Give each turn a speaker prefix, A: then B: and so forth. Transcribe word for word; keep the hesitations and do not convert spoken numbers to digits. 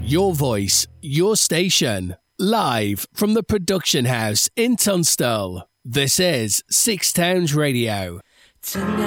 A: Your voice, your station. Live from the production house in Tunstall. This is Six Towns Radio.
B: Tonight